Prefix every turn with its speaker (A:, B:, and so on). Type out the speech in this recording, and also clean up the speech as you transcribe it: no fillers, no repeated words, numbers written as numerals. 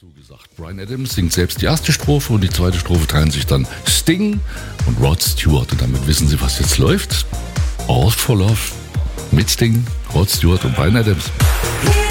A: zugesagt. Bryan Adams singt selbst die erste Strophe und die zweite Strophe teilen sich dann Sting und Rod Stewart. Und damit wissen Sie, was jetzt läuft. All for Love mit Sting, Rod Stewart und Bryan Adams.